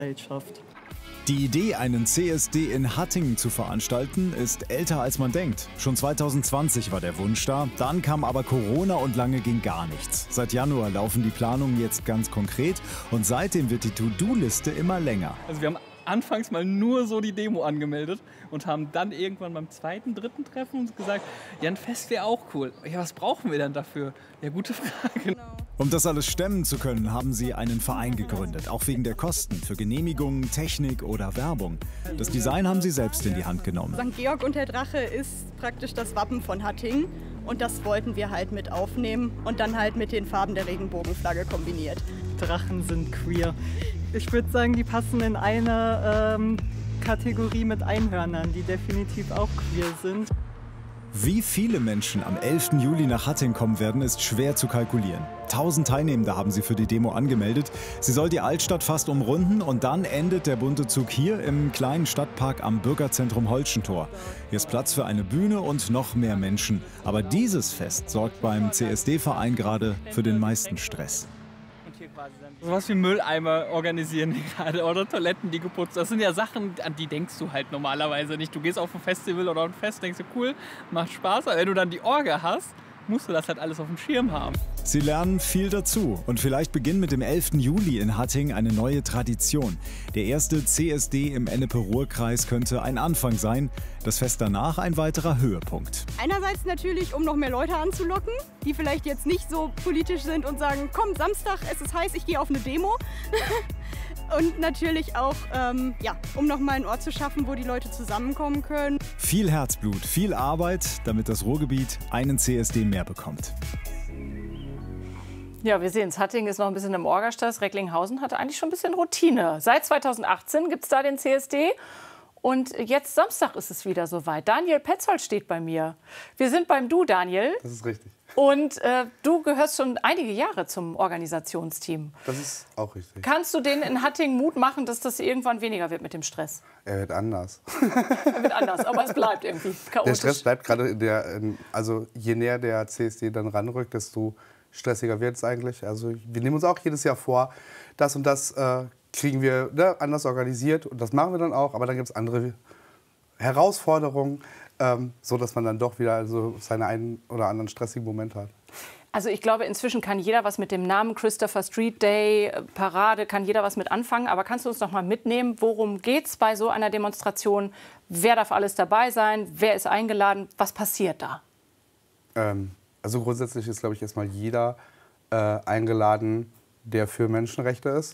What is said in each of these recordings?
Gesellschaft. Die Idee, einen CSD in Hattingen zu veranstalten, ist älter als man denkt. Schon 2020 war der Wunsch da, dann kam aber Corona und lange ging gar nichts. Seit Januar laufen die Planungen jetzt ganz konkret und seitdem wird die To-Do-Liste immer länger. Also wir haben anfangs mal nur so die Demo angemeldet und haben dann irgendwann beim zweiten, dritten Treffen uns gesagt, ja, ein Fest wäre auch cool. Ja, was brauchen wir dann dafür? Ja, gute Frage. Um das alles stemmen zu können, haben sie einen Verein gegründet, auch wegen der Kosten für Genehmigungen, Technik oder Werbung. Das Design haben sie selbst in die Hand genommen. St. Georg und der Drache ist praktisch das Wappen von Hattingen und das wollten wir halt mit aufnehmen und dann halt mit den Farben der Regenbogenflagge kombiniert. Drachen sind queer. Ich würde sagen, die passen in eine Kategorie mit Einhörnern, die definitiv auch queer sind. Wie viele Menschen am 11. Juli nach Hattingen kommen werden, ist schwer zu kalkulieren. 1000 Teilnehmende haben sie für die Demo angemeldet. Sie soll die Altstadt fast umrunden und dann endet der bunte Zug hier im kleinen Stadtpark am Bürgerzentrum Holstentor. Hier ist Platz für eine Bühne und noch mehr Menschen. Aber dieses Fest sorgt beim CSD-Verein gerade für den meisten Stress. Sowas wie Mülleimer organisieren gerade oder Toiletten, die geputzt. Das sind ja Sachen, an die denkst du halt normalerweise nicht. Du gehst auf ein Festival oder ein Fest, denkst du, cool, macht Spaß. Aber wenn du dann die Orga hast, musst du das halt alles auf dem Schirm haben. Sie lernen viel dazu und vielleicht beginnt mit dem 11. Juli in Hattingen eine neue Tradition. Der erste CSD im Ennepe-Ruhr-Kreis könnte ein Anfang sein, das Fest danach ein weiterer Höhepunkt. Einerseits natürlich, um noch mehr Leute anzulocken, die vielleicht jetzt nicht so politisch sind und sagen, komm, Samstag, es ist heiß, ich gehe auf eine Demo. Und natürlich auch, um noch mal einen Ort zu schaffen, wo die Leute zusammenkommen können. Viel Herzblut, viel Arbeit, damit das Ruhrgebiet einen CSD mehr bekommt. Ja, wir sehen es. Hattingen ist noch ein bisschen im Orgastress. Recklinghausen hatte eigentlich schon ein bisschen Routine. Seit 2018 gibt es da den CSD. Und jetzt Samstag ist es wieder soweit. Daniel Petzold steht bei mir. Wir sind beim Du, Daniel. Das ist richtig. Und du gehörst schon einige Jahre zum Organisationsteam. Das ist auch richtig. Kannst du denen in Hattingen Mut machen, dass das irgendwann weniger wird mit dem Stress? Er wird anders. Er wird anders, aber es bleibt irgendwie chaotisch. Der Stress bleibt gerade, also je näher der CSD dann ranrückt, desto stressiger wird es eigentlich. Also wir nehmen uns auch jedes Jahr vor, das und das kriegen wir anders organisiert und das machen wir dann auch, aber dann gibt es andere Herausforderungen, so dass man dann doch wieder so seine einen oder anderen stressigen Momente hat. Also ich glaube, inzwischen kann jeder was mit dem Namen Christopher Street Day, Parade, kann jeder was mit anfangen. Aber kannst du uns noch mal mitnehmen, worum geht es bei so einer Demonstration? Wer darf alles dabei sein? Wer ist eingeladen? Was passiert da? Also grundsätzlich ist, glaube ich, erstmal jeder eingeladen, der für Menschenrechte ist.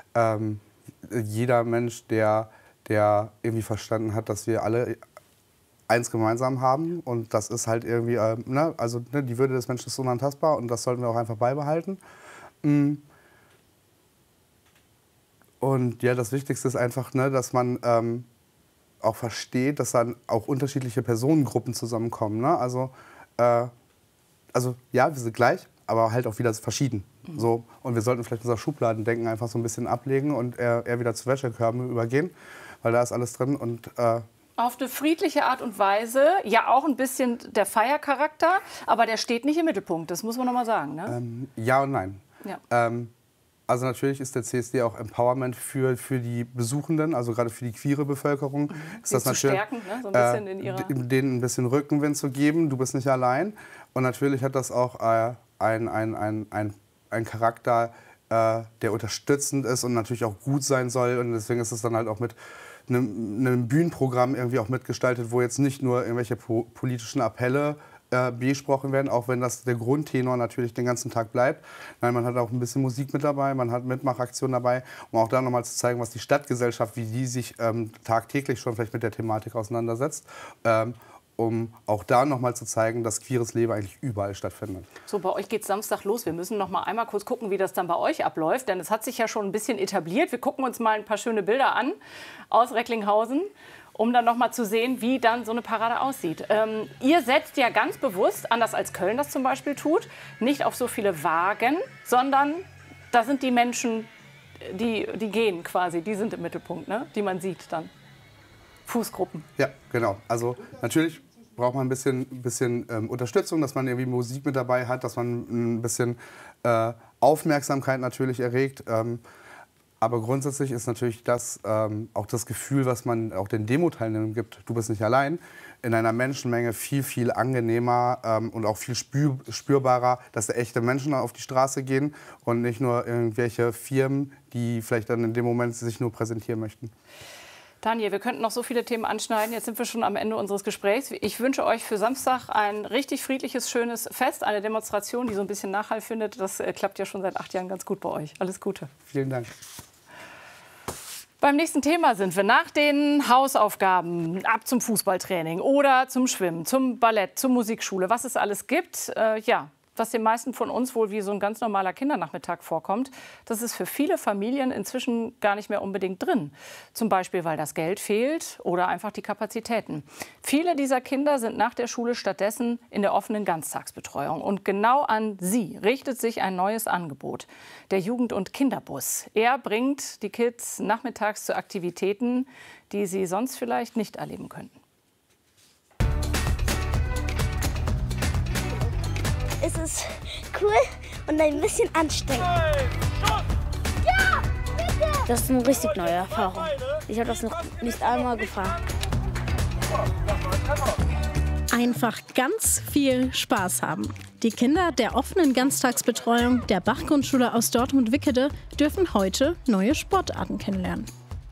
Jeder Mensch, der irgendwie verstanden hat, dass wir alle eins gemeinsam haben. Und das ist halt irgendwie, die Würde des Menschen ist unantastbar und das sollten wir auch einfach beibehalten. Und ja, das Wichtigste ist einfach, dass man auch versteht, dass dann auch unterschiedliche Personengruppen zusammenkommen. Ne? Also ja, wir sind gleich, aber halt auch wieder verschieden. So. Und wir sollten vielleicht unser Schubladendenken einfach so ein bisschen ablegen und eher wieder zu Wäschekörben übergehen, weil da ist alles drin. Und auf eine friedliche Art und Weise, ja auch ein bisschen der Feiercharakter, aber der steht nicht im Mittelpunkt, das muss man noch mal sagen. Ne? Ja und nein. Ja. Also natürlich ist der CSD auch Empowerment für die Besuchenden, also gerade für die queere Bevölkerung. Ist das zu natürlich, stärken, ne? So ein bisschen in ihrer... denen ein bisschen Rückenwind zu geben, du bist nicht allein. Und natürlich hat das auch einen Charakter, der unterstützend ist und natürlich auch gut sein soll. Und deswegen ist es dann halt auch mit einem Bühnenprogramm irgendwie auch mitgestaltet, wo jetzt nicht nur irgendwelche politischen Appelle besprochen werden, auch wenn das der Grundtenor natürlich den ganzen Tag bleibt. Nein, man hat auch ein bisschen Musik mit dabei, man hat Mitmachaktionen dabei, um auch da nochmal zu zeigen, was die Stadtgesellschaft, wie die sich tagtäglich schon vielleicht mit der Thematik auseinandersetzt, um auch da nochmal zu zeigen, dass queeres Leben eigentlich überall stattfindet. So, bei euch geht es Samstag los. Wir müssen noch mal einmal kurz gucken, wie das dann bei euch abläuft, denn es hat sich ja schon ein bisschen etabliert. Wir gucken uns mal ein paar schöne Bilder an aus Recklinghausen, um dann noch mal zu sehen, wie dann so eine Parade aussieht. Ihr setzt ja ganz bewusst, anders als Köln das zum Beispiel tut, nicht auf so viele Wagen, sondern da sind die Menschen, die gehen quasi, die sind im Mittelpunkt, ne? Die man sieht dann. Fußgruppen. Ja, genau. Also natürlich braucht man ein bisschen Unterstützung, dass man irgendwie Musik mit dabei hat, dass man ein bisschen Aufmerksamkeit natürlich erregt. Aber grundsätzlich ist natürlich das auch das Gefühl, was man auch den Demo-Teilnehmern gibt, du bist nicht allein, in einer Menschenmenge viel, viel angenehmer und auch viel spürbarer, dass da echte Menschen auf die Straße gehen und nicht nur irgendwelche Firmen, die vielleicht dann in dem Moment sich nur präsentieren möchten. Daniel, wir könnten noch so viele Themen anschneiden. Jetzt sind wir schon am Ende unseres Gesprächs. Ich wünsche euch für Samstag ein richtig friedliches, schönes Fest, eine Demonstration, die so ein bisschen Nachhall findet. Das klappt ja schon seit 8 Jahren ganz gut bei euch. Alles Gute. Vielen Dank. Beim nächsten Thema sind wir nach den Hausaufgaben ab zum Fußballtraining oder zum Schwimmen, zum Ballett, zur Musikschule, was es alles gibt. Was den meisten von uns wohl wie so ein ganz normaler Kindernachmittag vorkommt, das ist für viele Familien inzwischen gar nicht mehr unbedingt drin. Zum Beispiel, weil das Geld fehlt oder einfach die Kapazitäten. Viele dieser Kinder sind nach der Schule stattdessen in der offenen Ganztagsbetreuung. Und genau an sie richtet sich ein neues Angebot, der Jugend- und Kinderbus. Er bringt die Kids nachmittags zu Aktivitäten, die sie sonst vielleicht nicht erleben könnten. Es ist cool und ein bisschen anstrengend. Ja, bitte! Das ist eine richtig neue Erfahrung. Ich habe das noch nicht einmal gefahren. Einfach ganz viel Spaß haben. Die Kinder der offenen Ganztagsbetreuung der Bach-Grundschule aus Dortmund-Wickede dürfen heute neue Sportarten kennenlernen.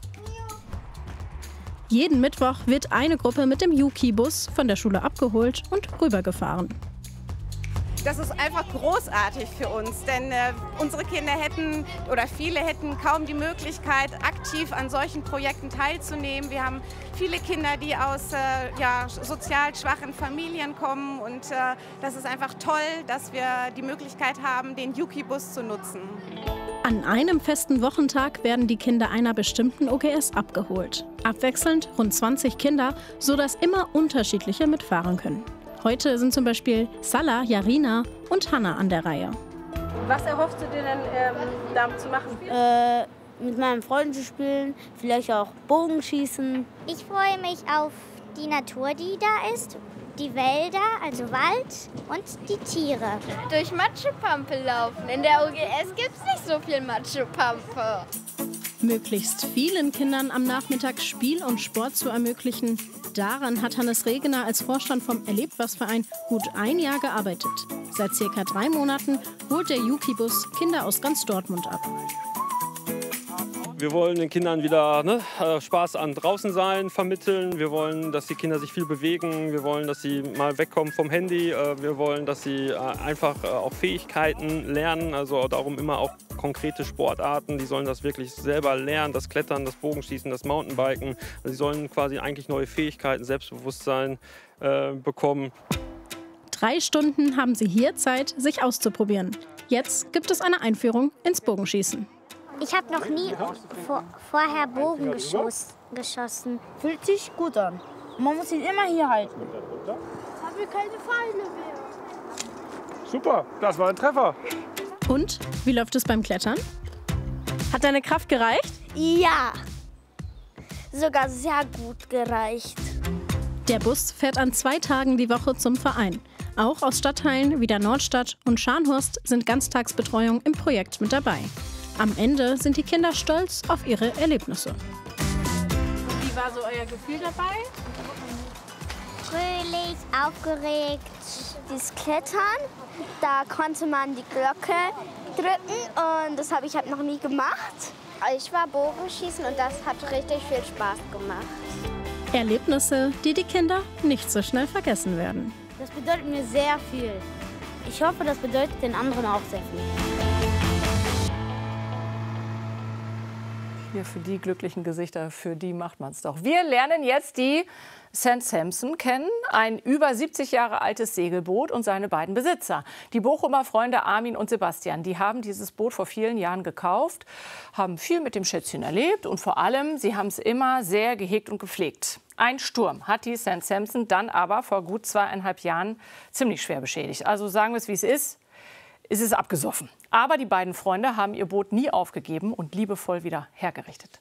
Jeden Mittwoch wird eine Gruppe mit dem Juki-Bus von der Schule abgeholt und rübergefahren. Das ist einfach großartig für uns, denn unsere Kinder hätten oder viele hätten kaum die Möglichkeit, aktiv an solchen Projekten teilzunehmen. Wir haben viele Kinder, die aus sozial schwachen Familien kommen und das ist einfach toll, dass wir die Möglichkeit haben, den Juki-Bus zu nutzen. An einem festen Wochentag werden die Kinder einer bestimmten OGS abgeholt. Abwechselnd rund 20 Kinder, sodass immer unterschiedliche mitfahren können. Heute sind zum Beispiel Salah, Jarina und Hanna an der Reihe. Was erhoffst du dir denn damit zu machen? Mit meinen Freunden zu spielen, vielleicht auch Bogenschießen. Ich freue mich auf die Natur, die da ist, die Wälder, also Wald und die Tiere. Durch Matschepampe laufen. In der OGS gibt es nicht so viel Matschepampe. Möglichst vielen Kindern am Nachmittag Spiel und Sport zu ermöglichen, daran hat Hannes Regener als Vorstand vom Erlebt-was-Verein gut 1 Jahr gearbeitet. Seit ca. 3 Monaten holt der Juki-Bus Kinder aus ganz Dortmund ab. Wir wollen den Kindern wieder Spaß an draußen sein vermitteln. Wir wollen, dass die Kinder sich viel bewegen. Wir wollen, dass sie mal wegkommen vom Handy. Wir wollen, dass sie einfach auch Fähigkeiten lernen. Also darum immer auch konkrete Sportarten. Die sollen das wirklich selber lernen. Das Klettern, das Bogenschießen, das Mountainbiken. Also sie sollen quasi eigentlich neue Fähigkeiten, Selbstbewusstsein bekommen. 3 Stunden haben sie hier Zeit, sich auszuprobieren. Jetzt gibt es eine Einführung ins Bogenschießen. Ich habe noch nie vorher Bogen geschossen. Fühlt sich gut an. Man muss ihn immer hier halten. Haben wir keine Pfeile mehr. Super, das war ein Treffer. Und, wie läuft es beim Klettern? Hat deine Kraft gereicht? Ja, sogar sehr gut gereicht. Der Bus fährt an 2 Tagen die Woche zum Verein. Auch aus Stadtteilen wie der Nordstadt und Scharnhorst sind Ganztagsbetreuung im Projekt mit dabei. Am Ende sind die Kinder stolz auf ihre Erlebnisse. Wie war so euer Gefühl dabei? Fröhlich, aufgeregt. Das Klettern, da konnte man die Glocke drücken und das habe ich halt noch nie gemacht. Ich war Bogenschießen und das hat richtig viel Spaß gemacht. Erlebnisse, die die Kinder nicht so schnell vergessen werden. Das bedeutet mir sehr viel. Ich hoffe, das bedeutet den anderen auch sehr viel. Hier für die glücklichen Gesichter, für die macht man es doch. Wir lernen jetzt die St. Sampson kennen, ein über 70 Jahre altes Segelboot und seine beiden Besitzer. Die Bochumer Freunde Armin und Sebastian, die haben dieses Boot vor vielen Jahren gekauft, haben viel mit dem Schätzchen erlebt und vor allem, sie haben es immer sehr gehegt und gepflegt. Ein Sturm hat die St. Sampson dann aber vor gut 2,5 Jahren ziemlich schwer beschädigt. Also sagen wir es, wie es ist abgesoffen. Aber die beiden Freunde haben ihr Boot nie aufgegeben und liebevoll wieder hergerichtet.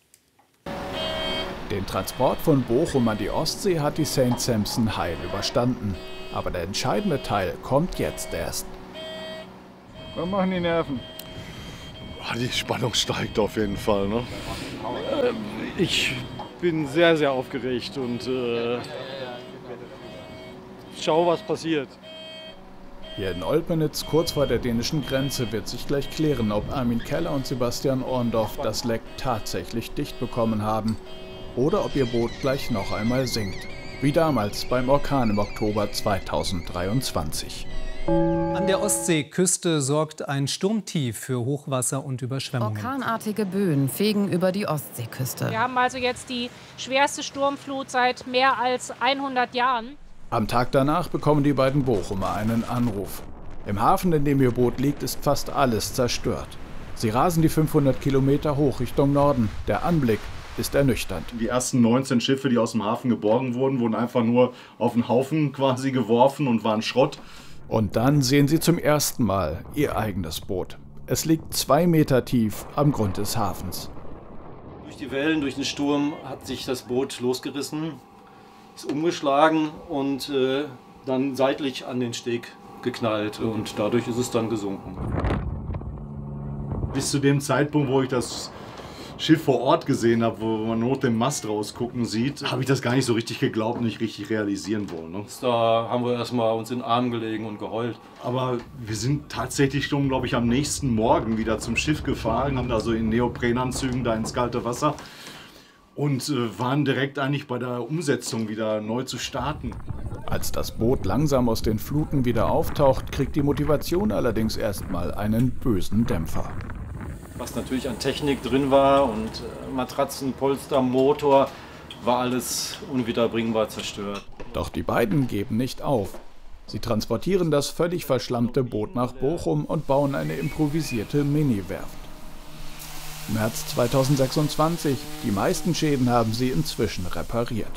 Den Transport von Bochum an die Ostsee hat die St. Sampson heil überstanden. Aber der entscheidende Teil kommt jetzt erst. Was machen die Nerven? Die Spannung steigt auf jeden Fall. Ne? Ich bin sehr, sehr aufgeregt und schau, was passiert. Hier in Olpenitz, kurz vor der dänischen Grenze, wird sich gleich klären, ob Armin Keller und Sebastian Orndorff das Leck tatsächlich dicht bekommen haben oder ob ihr Boot gleich noch einmal sinkt. Wie damals beim Orkan im Oktober 2023. An der Ostseeküste sorgt ein Sturmtief für Hochwasser und Überschwemmungen. Orkanartige Böen fegen über die Ostseeküste. Wir haben also jetzt die schwerste Sturmflut seit mehr als 100 Jahren. Am Tag danach bekommen die beiden Bochumer einen Anruf. Im Hafen, in dem ihr Boot liegt, ist fast alles zerstört. Sie rasen die 500 Kilometer hoch Richtung Norden. Der Anblick ist ernüchternd. Die ersten 19 Schiffe, die aus dem Hafen geborgen wurden, wurden einfach nur auf den Haufen quasi geworfen und waren Schrott. Und dann sehen sie zum ersten Mal ihr eigenes Boot. Es liegt 2 Meter tief am Grund des Hafens. Durch die Wellen, durch den Sturm hat sich das Boot losgerissen, ist umgeschlagen und dann seitlich an den Steg geknallt und dadurch ist es dann gesunken. Bis zu dem Zeitpunkt, wo ich das Schiff vor Ort gesehen habe, wo man nur den Mast rausgucken sieht, habe ich das gar nicht so richtig geglaubt und nicht richtig realisieren wollen. Ne? Da haben wir erstmal uns in den Armen gelegen und geheult. Aber wir sind tatsächlich schon, glaube ich, am nächsten Morgen wieder zum Schiff gefahren, haben da so in Neoprenanzügen da ins kalte Wasser und waren direkt eigentlich bei der Umsetzung wieder neu zu starten. Als das Boot langsam aus den Fluten wieder auftaucht, kriegt die Motivation allerdings erstmal einen bösen Dämpfer. Was natürlich an Technik drin war und Matratzen, Polster, Motor, war alles unwiederbringbar zerstört. Doch die beiden geben nicht auf. Sie transportieren das völlig verschlammte Boot nach Bochum und bauen eine improvisierte Mini-Werft. März 2026. Die meisten Schäden haben sie inzwischen repariert.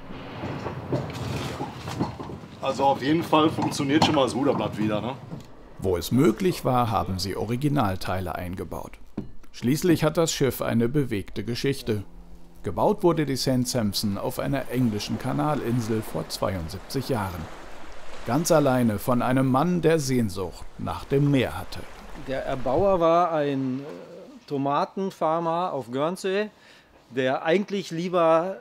Also auf jeden Fall funktioniert schon mal das Ruderblatt wieder, ne? Wo es möglich war, haben sie Originalteile eingebaut. Schließlich hat das Schiff eine bewegte Geschichte. Gebaut wurde die St. Sampson auf einer englischen Kanalinsel vor 72 Jahren. Ganz alleine von einem Mann, der Sehnsucht nach dem Meer hatte. Der Erbauer war ein Tomatenfarmer auf Guernsey, der eigentlich lieber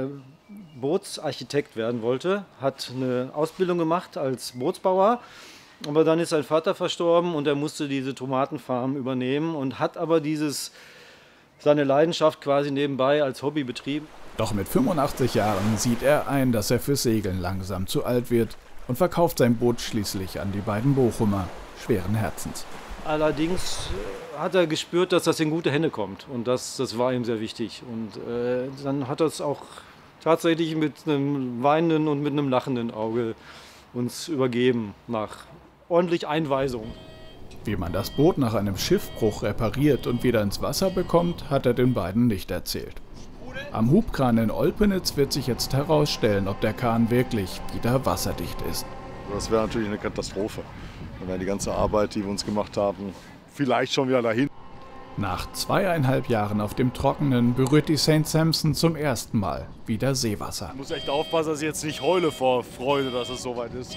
Bootsarchitekt werden wollte, hat eine Ausbildung gemacht als Bootsbauer. Aber dann ist sein Vater verstorben und er musste diese Tomatenfarm übernehmen und hat aber seine Leidenschaft quasi nebenbei als Hobby betrieben. Doch mit 85 Jahren sieht er ein, dass er fürs Segeln langsam zu alt wird und verkauft sein Boot schließlich an die beiden Bochumer, schweren Herzens. Allerdings hat er gespürt, dass das in gute Hände kommt und das war ihm sehr wichtig. Und dann hat er es auch tatsächlich mit einem weinenden und mit einem lachenden Auge uns übergeben nach ordentlich Einweisung. Wie man das Boot nach einem Schiffbruch repariert und wieder ins Wasser bekommt, hat er den beiden nicht erzählt. Am Hubkran in Olpenitz wird sich jetzt herausstellen, ob der Kahn wirklich wieder wasserdicht ist. Das wäre natürlich eine Katastrophe. Dann wäre die ganze Arbeit, die wir uns gemacht haben, vielleicht schon wieder dahin. Nach 2,5 Jahren auf dem Trockenen berührt die St. Sampson zum ersten Mal wieder Seewasser. Ich muss echt aufpassen, dass ich jetzt nicht heule vor Freude, dass es soweit ist.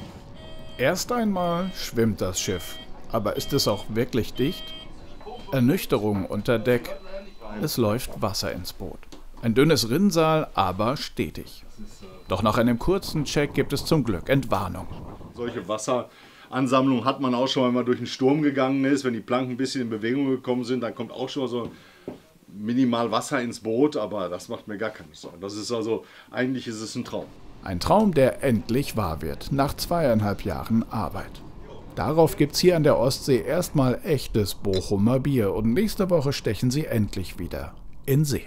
Erst einmal schwimmt das Schiff. Aber ist es auch wirklich dicht? Ernüchterung unter Deck. Es läuft Wasser ins Boot. Ein dünnes Rinnsal, aber stetig. Doch nach einem kurzen Check gibt es zum Glück Entwarnung. Solche Wasseransammlungen hat man auch schon, wenn man durch den Sturm gegangen ist. Wenn die Planken ein bisschen in Bewegung gekommen sind, dann kommt auch schon so minimal Wasser ins Boot. Aber das macht mir gar keine Sorgen. Das ist also, eigentlich ist es ein Traum. Ein Traum, der endlich wahr wird, nach 2,5 Jahren Arbeit. Darauf gibt's hier an der Ostsee erstmal echtes Bochumer Bier und nächste Woche stechen sie endlich wieder in See.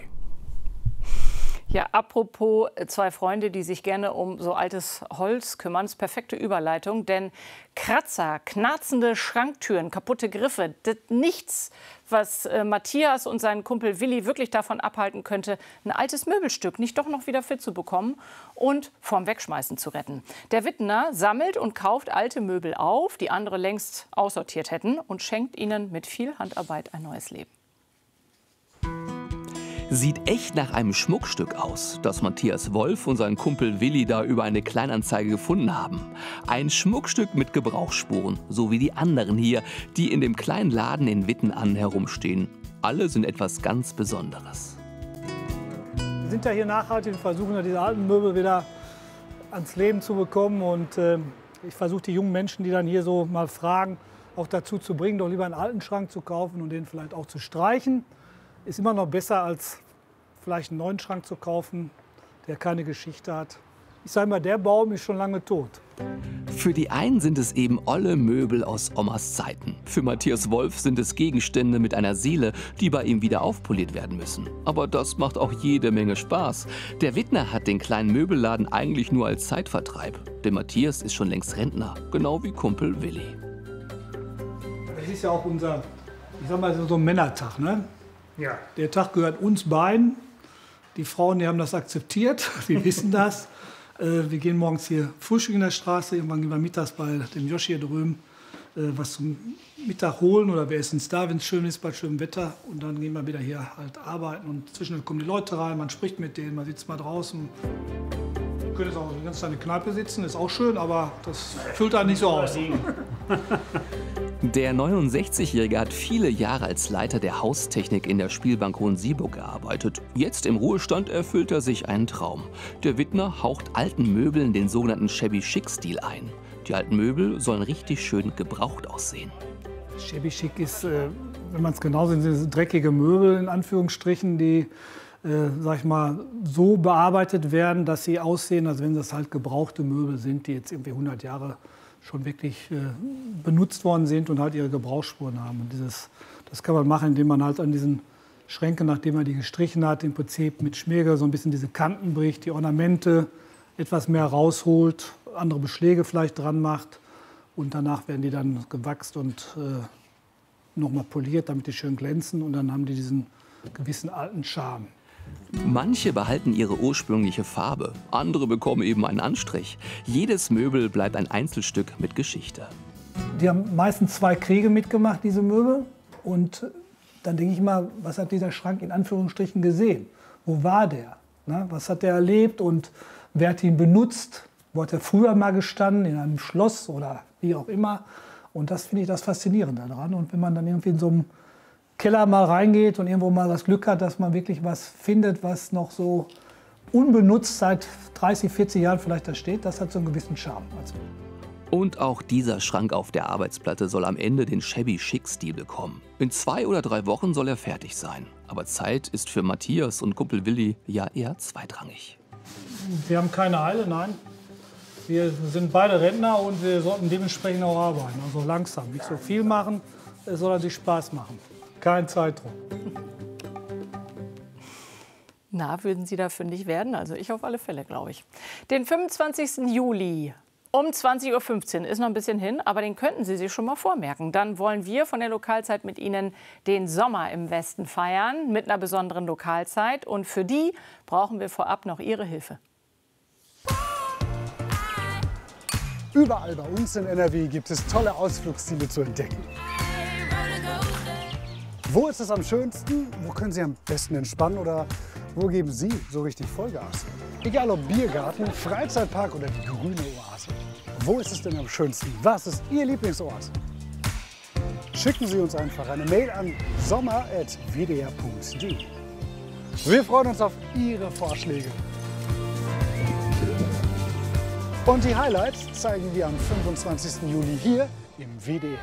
Ja, apropos zwei Freunde, die sich gerne um so altes Holz kümmern, das ist perfekte Überleitung, denn Kratzer, knarzende Schranktüren, kaputte Griffe, das nichts, was Matthias und seinen Kumpel Willi wirklich davon abhalten könnte, ein altes Möbelstück nicht doch noch wieder fit zu bekommen und vorm Wegschmeißen zu retten. Der Wittner sammelt und kauft alte Möbel auf, die andere längst aussortiert hätten, und schenkt ihnen mit viel Handarbeit ein neues Leben. Sieht echt nach einem Schmuckstück aus, das Matthias Wolf und sein Kumpel Willi da über eine Kleinanzeige gefunden haben. Ein Schmuckstück mit Gebrauchsspuren, so wie die anderen hier, die in dem kleinen Laden in Wittenann herumstehen. Alle sind etwas ganz Besonderes. Wir sind ja hier nachhaltig und versuchen ja diese alten Möbel wieder ans Leben zu bekommen. Und ich versuche die jungen Menschen, die dann hier so mal fragen, auch dazu zu bringen, doch lieber einen alten Schrank zu kaufen und den vielleicht auch zu streichen. Ist immer noch besser, als vielleicht einen neuen Schrank zu kaufen, der keine Geschichte hat. Ich sage mal, der Baum ist schon lange tot. Für die einen sind es eben olle Möbel aus Omas Zeiten. Für Matthias Wolf sind es Gegenstände mit einer Seele, die bei ihm wieder aufpoliert werden müssen. Aber das macht auch jede Menge Spaß. Der Wittner hat den kleinen Möbelladen eigentlich nur als Zeitvertreib. Denn Matthias ist schon längst Rentner, genau wie Kumpel Willi. Das ist ja auch unser, ich sag mal, so ein Männertag, ne? Ja. Der Tag gehört uns beiden. Die Frauen, die haben das akzeptiert, die wissen das. Wir gehen morgens hier frühstücken in der Straße, irgendwann gehen wir mittags bei dem Joshi hier drüben was zum Mittag holen oder wir essen es da, wenn es schön ist, bei schönem Wetter. Und dann gehen wir wieder hier halt arbeiten und zwischendurch kommen die Leute rein, man spricht mit denen, man sitzt mal draußen. Wir können jetzt auch die ganze Zeit in der Kneipe sitzen, ist auch schön, aber das füllt einen nicht so aus. Der 69-Jährige hat viele Jahre als Leiter der Haustechnik in der Spielbank Hohensieburg gearbeitet. Jetzt im Ruhestand erfüllt er sich einen Traum. Der Wittner haucht alten Möbeln den sogenannten Shabby-Chic-Stil ein. Die alten Möbel sollen richtig schön gebraucht aussehen. Shabby-Chic ist, wenn man es genau sieht, sind dreckige Möbel in Anführungsstrichen, die sag ich mal, so bearbeitet werden, dass sie aussehen, als wenn das halt gebrauchte Möbel sind, die jetzt irgendwie 100 Jahre schon wirklich benutzt worden sind und halt ihre Gebrauchsspuren haben. Und das kann man machen, indem man halt an diesen Schränken, nachdem man die gestrichen hat, im Prinzip mit Schmirgel so ein bisschen diese Kanten bricht, die Ornamente etwas mehr rausholt, andere Beschläge vielleicht dran macht und danach werden die dann gewachst und nochmal poliert, damit die schön glänzen und dann haben die diesen gewissen alten Charme. Manche behalten ihre ursprüngliche Farbe, andere bekommen eben einen Anstrich. Jedes Möbel bleibt ein Einzelstück mit Geschichte. Die haben meistens 2 Kriege mitgemacht, diese Möbel. Und dann denke ich mal, was hat dieser Schrank in Anführungsstrichen gesehen? Wo war der? Na, was hat er erlebt und wer hat ihn benutzt? Wo hat er früher mal gestanden? In einem Schloss oder wie auch immer. Und das finde ich das Faszinierende daran. Und wenn man dann irgendwie in so einem Keller mal reingeht und irgendwo mal das Glück hat, dass man wirklich was findet, was noch so unbenutzt seit 30, 40 Jahren vielleicht da steht, das hat so einen gewissen Charme. Und auch dieser Schrank auf der Arbeitsplatte soll am Ende den Shabby-Chic-Stil bekommen. In 2 oder 3 Wochen soll er fertig sein. Aber Zeit ist für Matthias und Kumpel Willi ja eher zweitrangig. Wir haben keine Eile, nein. Wir sind beide Rentner und wir sollten dementsprechend auch arbeiten. Also langsam, nicht so viel machen, es soll sich Spaß machen. Kein Zeitdruck. Na, würden Sie da fündig werden? Also ich auf alle Fälle, glaube ich. Den 25. Juli um 20:15 Uhr ist noch ein bisschen hin, aber den könnten Sie sich schon mal vormerken. Dann wollen wir von der Lokalzeit mit Ihnen den Sommer im Westen feiern, mit einer besonderen Lokalzeit. Und für die brauchen wir vorab noch Ihre Hilfe. Überall bei uns in NRW gibt es tolle Ausflugsziele zu entdecken. Wo ist es am schönsten? Wo können Sie am besten entspannen? Oder wo geben Sie so richtig Vollgas? Egal ob Biergarten, Freizeitpark oder die grüne Oase. Wo ist es denn am schönsten? Was ist Ihr Lieblingsort? Schicken Sie uns einfach eine Mail an sommer@wdr.de. Wir freuen uns auf Ihre Vorschläge. Und die Highlights zeigen wir am 25. Juli hier im WDR.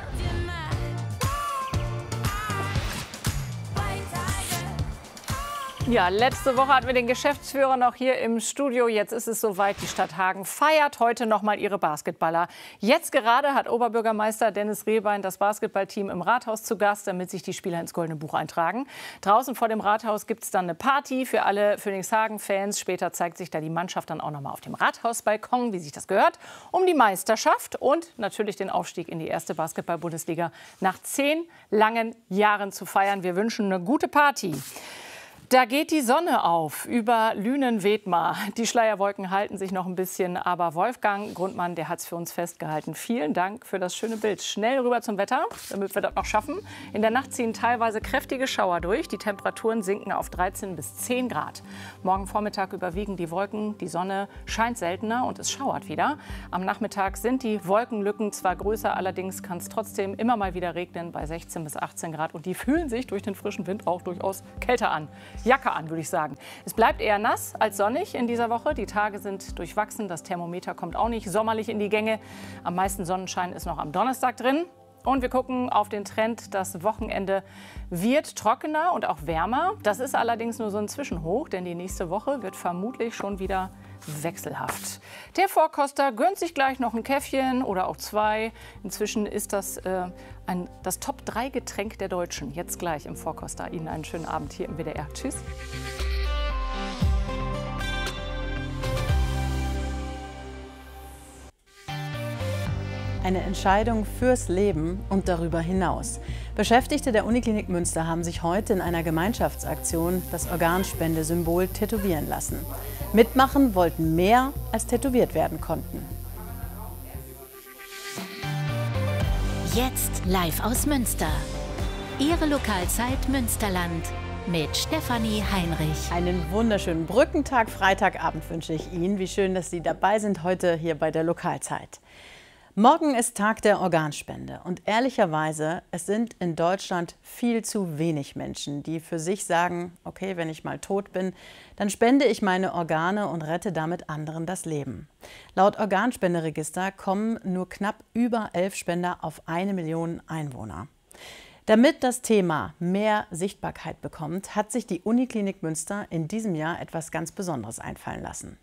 Ja, letzte Woche hatten wir den Geschäftsführer noch hier im Studio. Jetzt ist es soweit. Die Stadt Hagen feiert heute noch mal ihre Basketballer. Jetzt gerade hat Oberbürgermeister Dennis Rehbein das Basketballteam im Rathaus zu Gast, damit sich die Spieler ins Goldene Buch eintragen. Draußen vor dem Rathaus gibt es dann eine Party für alle Phoenixhagen-Fans. Später zeigt sich da die Mannschaft dann auch noch mal auf dem Rathausbalkon, wie sich das gehört, um die Meisterschaft und natürlich den Aufstieg in die erste Basketball-Bundesliga nach 10 langen Jahren zu feiern. Wir wünschen eine gute Party. Da geht die Sonne auf über Lünen-Wedmar. Die Schleierwolken halten sich noch ein bisschen, aber Wolfgang Grundmann, der hat es für uns festgehalten. Vielen Dank für das schöne Bild. Schnell rüber zum Wetter, damit wir das noch schaffen. In der Nacht ziehen teilweise kräftige Schauer durch. Die Temperaturen sinken auf 13 bis 10 Grad. Morgen Vormittag überwiegen die Wolken. Die Sonne scheint seltener und es schauert wieder. Am Nachmittag sind die Wolkenlücken zwar größer, allerdings kann es trotzdem immer mal wieder regnen bei 16 bis 18 Grad. Und die fühlen sich durch den frischen Wind auch durchaus kälter an. Jacke an, würde ich sagen. Es bleibt eher nass als sonnig in dieser Woche. Die Tage sind durchwachsen. Das Thermometer kommt auch nicht sommerlich in die Gänge. Am meisten Sonnenschein ist noch am Donnerstag drin. Und wir gucken auf den Trend. Das Wochenende wird trockener und auch wärmer. Das ist allerdings nur so ein Zwischenhoch, denn die nächste Woche wird vermutlich schon wieder wechselhaft. Der Vorkoster gönnt sich gleich noch ein Käffchen oder auch 2. Inzwischen ist das das Top-3-Getränk der Deutschen. Jetzt gleich im Vorkoster. Ihnen einen schönen Abend hier im WDR. Tschüss. Eine Entscheidung fürs Leben und darüber hinaus. Beschäftigte der Uniklinik Münster haben sich heute in einer Gemeinschaftsaktion das Organspende-Symbol tätowieren lassen. Mitmachen wollten mehr, als tätowiert werden konnten. Jetzt live aus Münster. Ihre Lokalzeit Münsterland mit Stefanie Heinrich. Einen wunderschönen Brückentag, Freitagabend wünsche ich Ihnen. Wie schön, dass Sie dabei sind heute hier bei der Lokalzeit. Morgen ist Tag der Organspende und ehrlicherweise, es sind in Deutschland viel zu wenig Menschen, die für sich sagen, okay, wenn ich mal tot bin, dann spende ich meine Organe und rette damit anderen das Leben. Laut Organspenderegister kommen nur knapp über 11 Spender auf 1 Million Einwohner. Damit das Thema mehr Sichtbarkeit bekommt, hat sich die Uniklinik Münster in diesem Jahr etwas ganz Besonderes einfallen lassen.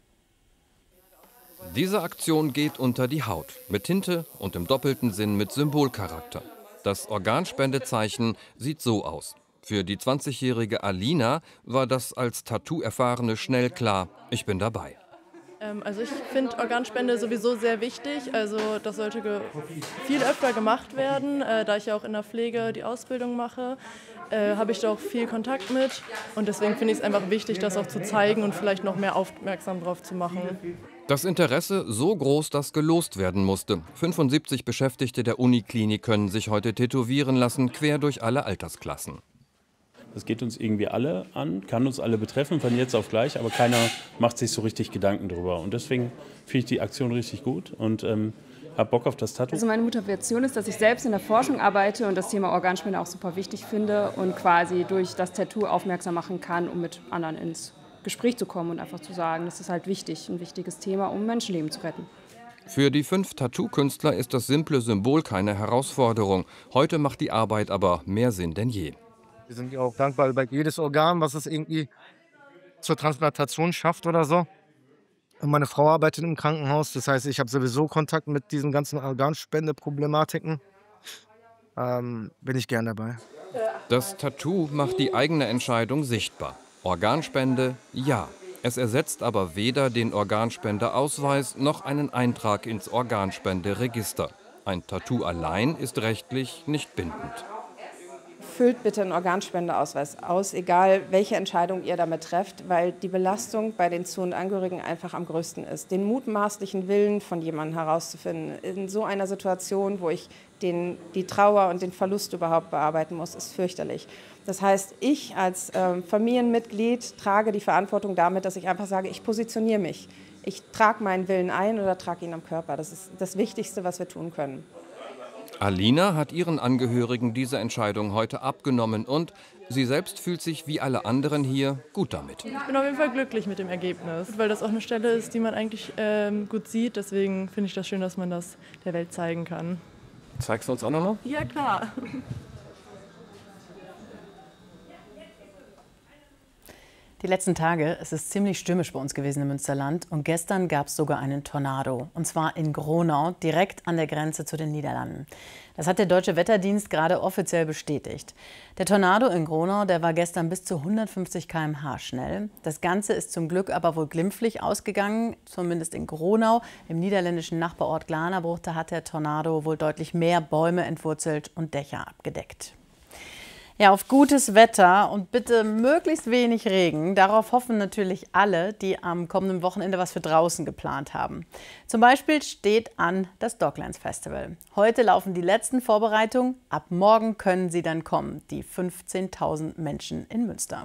Diese Aktion geht unter die Haut, mit Tinte und im doppelten Sinn mit Symbolcharakter. Das Organspendezeichen sieht so aus. Für die 20-jährige Alina war das als Tattoo-Erfahrene schnell klar, ich bin dabei. Also ich finde Organspende sowieso sehr wichtig. Also das sollte viel öfter gemacht werden. Da ich ja auch in der Pflege die Ausbildung mache, habe ich da auch viel Kontakt mit. Und deswegen finde ich es einfach wichtig, das auch zu zeigen und vielleicht noch mehr aufmerksam drauf zu machen. Das Interesse so groß, dass gelost werden musste. 75 Beschäftigte der Uniklinik können sich heute tätowieren lassen, quer durch alle Altersklassen. Das geht uns irgendwie alle an, kann uns alle betreffen, von jetzt auf gleich, aber keiner macht sich so richtig Gedanken drüber. Und deswegen finde ich die Aktion richtig gut und habe Bock auf das Tattoo. Also meine Motivation ist, dass ich selbst in der Forschung arbeite und das Thema Organspende auch super wichtig finde und quasi durch das Tattoo aufmerksam machen kann, um mit anderen ins Gespräch zu kommen und einfach zu sagen, das ist halt wichtig, ein wichtiges Thema, um Menschenleben zu retten. Für die 5 Tattoo-Künstler ist das simple Symbol keine Herausforderung. Heute macht die Arbeit aber mehr Sinn denn je. Wir sind ja auch dankbar über jedes Organ, was es irgendwie zur Transplantation schafft oder so. Und meine Frau arbeitet im Krankenhaus, das heißt, ich habe sowieso Kontakt mit diesen ganzen Organspendeproblematiken. Bin ich gern dabei. Das Tattoo macht die eigene Entscheidung sichtbar. Organspende, ja. Es ersetzt aber weder den Organspendeausweis noch einen Eintrag ins Organspenderegister. Ein Tattoo allein ist rechtlich nicht bindend. Füllt bitte einen Organspendeausweis aus, egal welche Entscheidung ihr damit trefft, weil die Belastung bei den Zu- und Angehörigen einfach am größten ist. Den mutmaßlichen Willen von jemandem herauszufinden, in so einer Situation, wo ich die Trauer und den Verlust überhaupt bearbeiten muss, ist fürchterlich. Das heißt, ich als Familienmitglied trage die Verantwortung damit, dass ich einfach sage, ich positioniere mich. Ich trage meinen Willen ein oder trage ihn am Körper. Das ist das Wichtigste, was wir tun können. Alina hat ihren Angehörigen diese Entscheidung heute abgenommen und sie selbst fühlt sich wie alle anderen hier gut damit. Ich bin auf jeden Fall glücklich mit dem Ergebnis, weil das auch eine Stelle ist, die man eigentlich gut sieht. Deswegen finde ich das schön, dass man das der Welt zeigen kann. Zeigst du uns auch noch mal? Ja, klar. Die letzten Tage, es ist ziemlich stürmisch bei uns gewesen im Münsterland und gestern gab es sogar einen Tornado, und zwar in Gronau, direkt an der Grenze zu den Niederlanden. Das hat der Deutsche Wetterdienst gerade offiziell bestätigt. Der Tornado in Gronau, der war gestern bis zu 150 km/h schnell. Das Ganze ist zum Glück aber wohl glimpflich ausgegangen, zumindest in Gronau. Im niederländischen Nachbarort Glanabruch, da hat der Tornado wohl deutlich mehr Bäume entwurzelt und Dächer abgedeckt. Ja, auf gutes Wetter und bitte möglichst wenig Regen. Darauf hoffen natürlich alle, die am kommenden Wochenende was für draußen geplant haben. Zum Beispiel steht an das Docklands Festival. Heute laufen die letzten Vorbereitungen. Ab morgen können sie dann kommen, die 15.000 Menschen in Münster.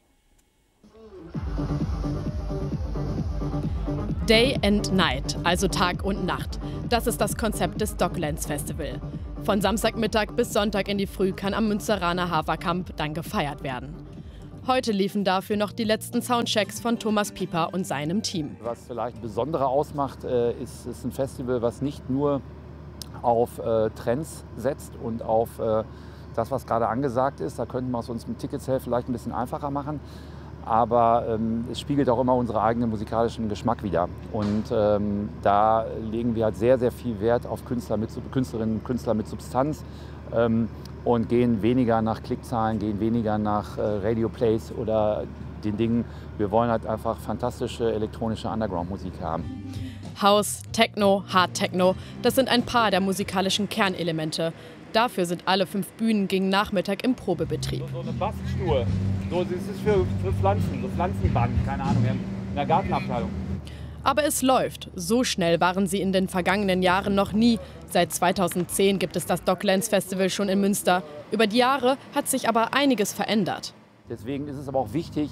Day and Night, also Tag und Nacht. Das ist das Konzept des Docklands Festival. Von Samstagmittag bis Sonntag in die Früh kann am Münsteraner Haferkamp dann gefeiert werden. Heute liefen dafür noch die letzten Soundchecks von Thomas Pieper und seinem Team. Was vielleicht Besondere ausmacht, ist ein Festival, was nicht nur auf Trends setzt und auf das, was gerade angesagt ist. Da könnten wir es uns mit Ticketsale vielleicht ein bisschen einfacher machen. Aber es spiegelt auch immer unseren eigenen musikalischen Geschmack wider. Und da legen wir halt sehr, sehr viel Wert auf Künstlerinnen und Künstler mit Substanz und gehen weniger nach Klickzahlen, gehen weniger nach Radio-Plays oder den Dingen. Wir wollen halt einfach fantastische elektronische Underground-Musik haben. House, Techno, Hard Techno, das sind ein paar der musikalischen Kernelemente. Dafür sind alle 5 Bühnen gegen Nachmittag im Probebetrieb. So eine Bastschnur, so, das ist für Pflanzen, so Pflanzenband, keine Ahnung, in der Gartenabteilung. Aber es läuft. So schnell waren sie in den vergangenen Jahren noch nie. Seit 2010 gibt es das Docklands Festival schon in Münster. Über die Jahre hat sich aber einiges verändert. Deswegen ist es aber auch wichtig,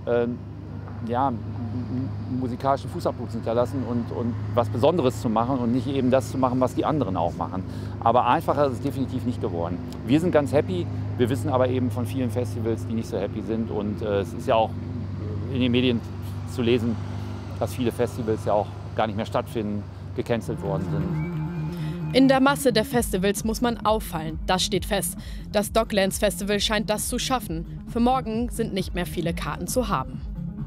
musikalischen Fußabdruck zu hinterlassen und was Besonderes zu machen und nicht eben das zu machen, was die anderen auch machen. Aber einfacher ist es definitiv nicht geworden. Wir sind ganz happy, wir wissen aber eben von vielen Festivals, die nicht so happy sind. Und es ist ja auch in den Medien zu lesen, dass viele Festivals ja auch gar nicht mehr stattfinden, gecancelt worden sind. In der Masse der Festivals muss man auffallen, das steht fest. Das Docklands Festival scheint das zu schaffen. Für morgen sind nicht mehr viele Karten zu haben.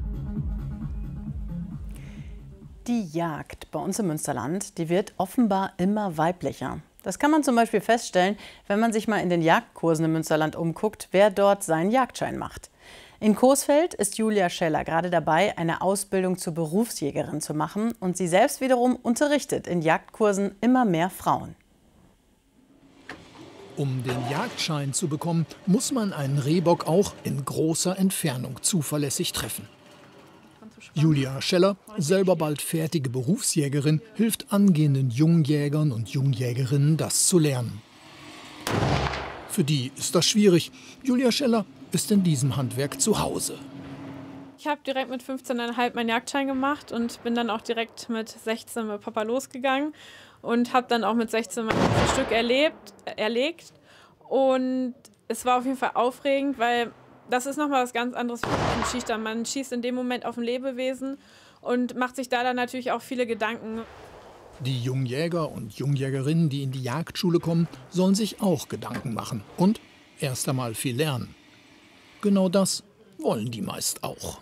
Die Jagd bei uns im Münsterland, die wird offenbar immer weiblicher. Das kann man zum Beispiel feststellen, wenn man sich mal in den Jagdkursen im Münsterland umguckt, wer dort seinen Jagdschein macht. In Coesfeld ist Julia Scheller gerade dabei, eine Ausbildung zur Berufsjägerin zu machen, und sie selbst wiederum unterrichtet in Jagdkursen immer mehr Frauen. Um den Jagdschein zu bekommen, muss man einen Rehbock auch in großer Entfernung zuverlässig treffen. Julia Scheller, selber bald fertige Berufsjägerin, hilft angehenden Jungjägern und Jungjägerinnen, das zu lernen. Für die ist das schwierig. Julia Scheller ist in diesem Handwerk zu Hause. Ich habe direkt mit 15,5 meinen Jagdschein gemacht und bin dann auch direkt mit 16 mit Papa losgegangen und habe dann auch mit 16 mein erstes Stück erlegt. Und es war auf jeden Fall aufregend, weil das ist nochmal was ganz anderes wie ein Schießstand. Man schießt in dem Moment auf ein Lebewesen und macht sich da dann natürlich auch viele Gedanken. Die Jungjäger und Jungjägerinnen, die in die Jagdschule kommen, sollen sich auch Gedanken machen und erst einmal viel lernen. Genau das wollen die meist auch.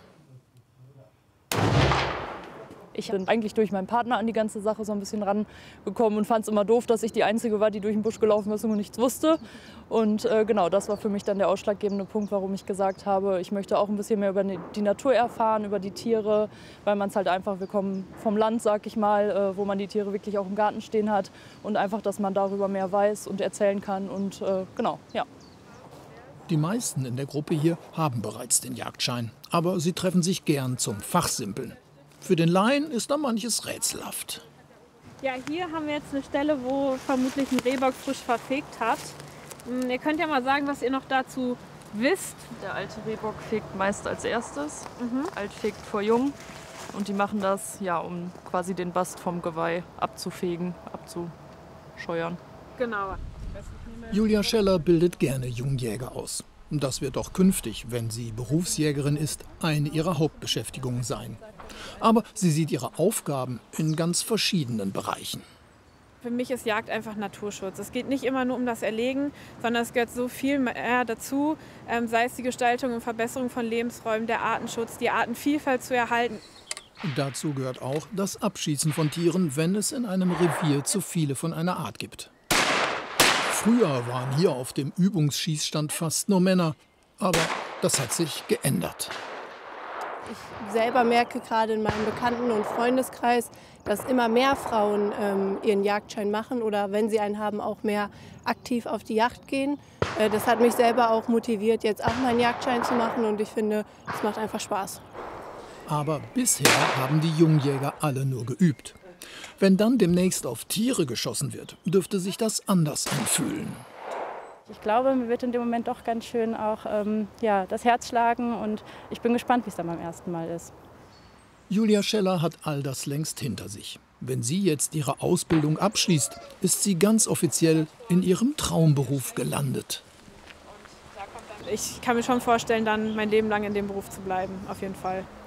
Ich bin eigentlich durch meinen Partner an die ganze Sache so ein bisschen rangekommen und fand es immer doof, dass ich die Einzige war, die durch den Busch gelaufen ist und nichts wusste. Und genau, das war für mich dann der ausschlaggebende Punkt, warum ich gesagt habe, ich möchte auch ein bisschen mehr über die Natur erfahren, über die Tiere, weil man es halt einfach, wir kommen vom Land, sag ich mal, wo man die Tiere wirklich auch im Garten stehen hat und einfach, dass man darüber mehr weiß und erzählen kann und genau, ja. Die meisten in der Gruppe hier haben bereits den Jagdschein, aber sie treffen sich gern zum Fachsimpeln. Für den Laien ist da manches rätselhaft. Ja, hier haben wir jetzt eine Stelle, wo vermutlich ein Rehbock frisch verfegt hat. Ihr könnt ja mal sagen, was ihr noch dazu wisst. Der alte Rehbock fegt meist als erstes. Alt fegt vor jung. Und die machen das, ja, um quasi den Bast vom Geweih abzufegen, abzuscheuern. Genau. Julia Scheller bildet gerne Jungjäger aus. Das wird auch künftig, wenn sie Berufsjägerin ist, eine ihrer Hauptbeschäftigungen sein. Aber sie sieht ihre Aufgaben in ganz verschiedenen Bereichen. Für mich ist Jagd einfach Naturschutz. Es geht nicht immer nur um das Erlegen, sondern es gehört so viel mehr dazu, sei es die Gestaltung und Verbesserung von Lebensräumen, der Artenschutz, die Artenvielfalt zu erhalten. Dazu gehört auch das Abschießen von Tieren, wenn es in einem Revier zu viele von einer Art gibt. Früher waren hier auf dem Übungsschießstand fast nur Männer, aber das hat sich geändert. Ich selber merke gerade in meinem Bekannten- und Freundeskreis, dass immer mehr Frauen ihren Jagdschein machen oder wenn sie einen haben, auch mehr aktiv auf die Jagd gehen. Das hat mich selber auch motiviert, jetzt auch meinen Jagdschein zu machen und ich finde, es macht einfach Spaß. Aber bisher haben die Jungjäger alle nur geübt. Wenn dann demnächst auf Tiere geschossen wird, dürfte sich das anders anfühlen. Ich glaube, mir wird in dem Moment doch ganz schön auch das Herz schlagen und ich bin gespannt, wie es dann beim ersten Mal ist. Julia Scheller hat all das längst hinter sich. Wenn sie jetzt ihre Ausbildung abschließt, ist sie ganz offiziell in ihrem Traumberuf gelandet. Ich kann mir schon vorstellen, dann mein Leben lang in dem Beruf zu bleiben, auf jeden Fall.